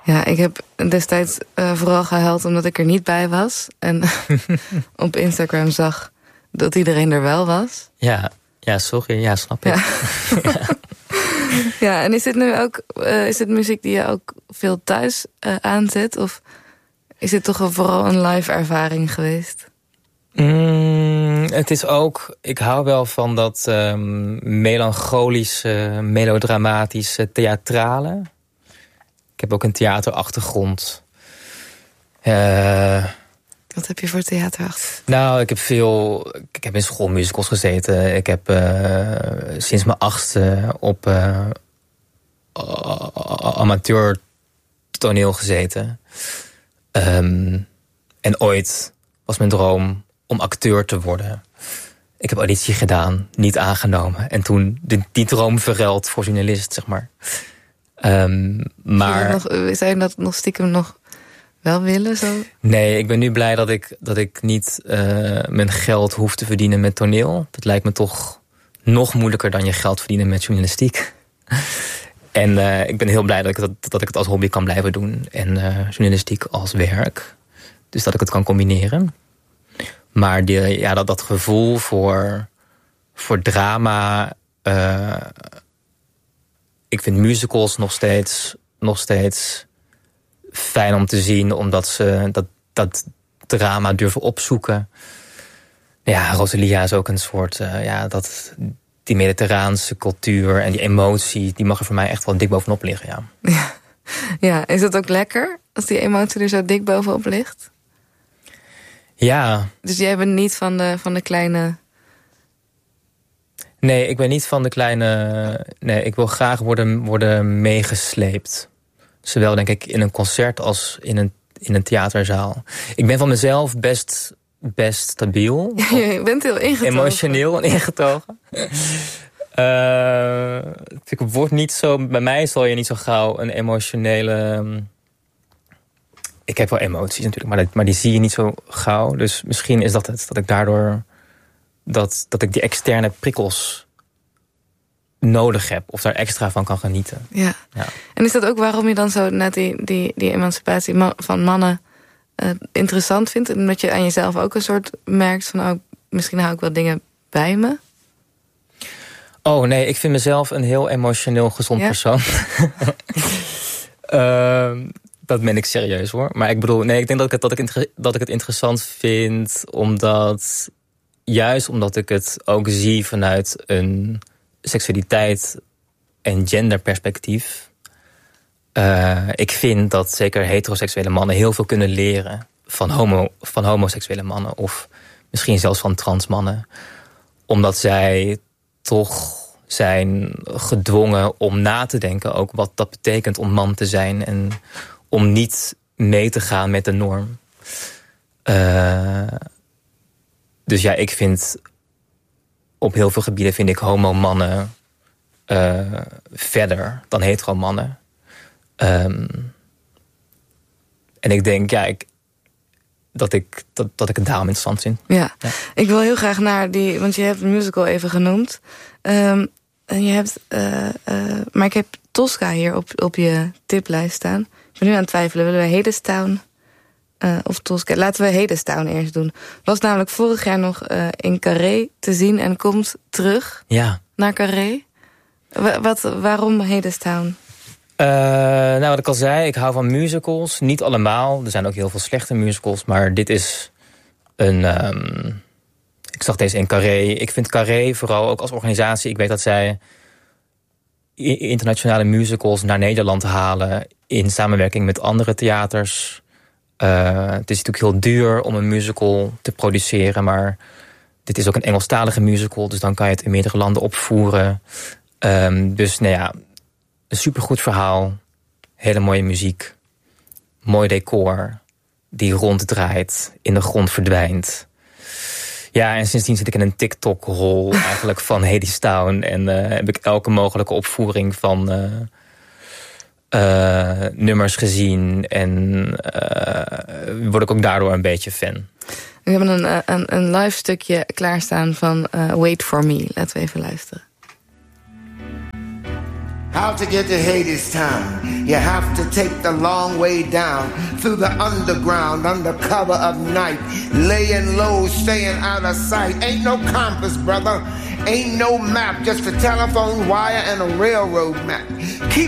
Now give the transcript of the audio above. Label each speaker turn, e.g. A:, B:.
A: Ja, ik heb destijds vooral gehuild omdat ik er niet bij was. En op Instagram zag dat iedereen er wel was.
B: Ja, sorry. Ja, snap ik.
A: Ja. Ja, en is dit nu ook is dit muziek die je ook veel thuis aanzet? Of is dit toch vooral een live ervaring geweest?
B: Het is ook... Ik hou wel van dat melancholische, melodramatische, theatrale. Ik heb ook een theaterachtergrond.
A: Wat heb je voor theaterachtergrond?
B: Nou, ik heb in schoolmusicals gezeten. Ik heb sinds mijn 8e op amateur toneel gezeten. En ooit was mijn droom om acteur te worden. Ik heb auditie gedaan, niet aangenomen. En toen die droom verruild voor journalist, zeg maar. Maar
A: Zou je dat nog stiekem nog wel willen? Zo?
B: Nee, ik ben nu blij dat ik niet mijn geld hoef te verdienen met toneel. Dat lijkt me toch nog moeilijker dan je geld verdienen met journalistiek. En ik ben heel blij dat ik het als hobby kan blijven doen. En journalistiek als werk. Dus dat ik het kan combineren. Maar dat gevoel voor drama... ik vind musicals nog steeds fijn om te zien, omdat ze dat drama durven opzoeken. Ja, Rosalia is ook een soort... die mediterraanse cultuur en die emotie... die mag er voor mij echt wel dik bovenop liggen, ja.
A: Ja, is dat ook lekker als die emotie er zo dik bovenop ligt?
B: Ja.
A: Dus jij bent niet van de kleine...
B: Nee, ik ben niet van de kleine... Nee, ik wil graag worden meegesleept. Zowel, denk ik, in een concert als in een theaterzaal. Ik ben van mezelf best stabiel.
A: Je bent heel ingetogen.
B: Emotioneel en ingetogen. Ik word niet zo... Bij mij zal je niet zo gauw een emotionele... Ik heb wel emoties natuurlijk, maar die zie je niet zo gauw. Dus misschien is dat het. Dat ik daardoor... Dat ik die externe prikkels nodig heb. Of daar extra van kan genieten.
A: Ja. En is dat ook waarom je dan zo net die emancipatie van mannen interessant vindt? En dat je aan jezelf ook een soort merkt van... misschien hou ik wel dingen bij me?
B: Oh nee, ik vind mezelf een heel emotioneel gezond persoon. Dat ben ik serieus hoor. Maar ik bedoel, nee, ik denk dat ik het interessant vind... Juist omdat ik het ook zie vanuit een seksualiteit en genderperspectief. Ik vind dat zeker heteroseksuele mannen heel veel kunnen leren van homoseksuele mannen. Of misschien zelfs van transmannen. Omdat zij toch zijn gedwongen om na te denken ook wat dat betekent om man te zijn. En om niet mee te gaan met de norm. Dus ja, ik vind... Op heel veel gebieden vind ik homo-mannen verder dan hetero-mannen. En ik denk, dat ik het daarom interessant vind.
A: Ja. Ik wil heel graag naar die... Want je hebt een musical even genoemd. En je hebt... maar ik heb Tosca hier op je tiplijst staan. Ik ben nu aan het twijfelen. Willen we Hadestown... of Tosca. Laten we Hadestown eerst doen. Was namelijk vorig jaar nog in Carré te zien en komt terug naar Carré. Waarom Hadestown?
B: Wat ik al zei, ik hou van musicals. Niet allemaal. Er zijn ook heel veel slechte musicals. Maar dit is een... ik zag deze in Carré. Ik vind Carré vooral ook als organisatie... Ik weet dat zij internationale musicals naar Nederland halen... in samenwerking met andere theaters... het is natuurlijk heel duur om een musical te produceren... maar dit is ook een Engelstalige musical... dus dan kan je het in meerdere landen opvoeren. Dus een supergoed verhaal. Hele mooie muziek. Mooi decor. Die ronddraait, in de grond verdwijnt. Ja, en sindsdien zit ik in een TikTok-rol eigenlijk van Hadestown... en heb ik elke mogelijke opvoering van... nummers gezien en word ik ook daardoor een beetje fan.
A: We hebben een live stukje klaarstaan van Wait For Me. Laten we even luisteren.
C: How to get to Hades town? You have to take the long way down through the underground, under cover of night, laying low, staying out of sight. Ain't no compass, brother. Ain't no map, just a telephone wire and a railroad map. Keep